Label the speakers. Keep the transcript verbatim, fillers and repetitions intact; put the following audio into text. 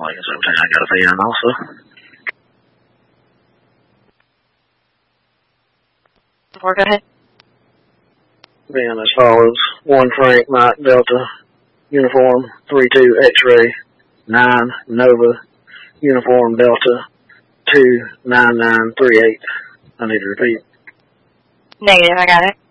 Speaker 1: like I said, everything I got to pay in also.
Speaker 2: Or go ahead.
Speaker 1: Then as follows: one Frank Mike Delta uniform, three two X-ray, nine Nova uniform Delta, two nine nine three eight. I need to repeat.
Speaker 2: Negative, I got it.